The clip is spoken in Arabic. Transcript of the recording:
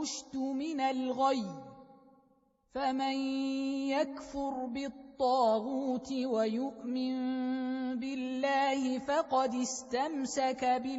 الرشد من الغي. فمن يكفر بالطاغوت ويؤمن بالله فقد استمسك